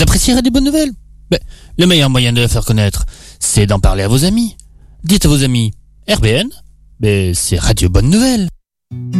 appréciez Radio Bonne Nouvelle. Ben, le meilleur moyen de la faire connaître, c'est d'en parler à vos amis. Dites à vos amis, RBN, c'est Radio Bonne Nouvelle.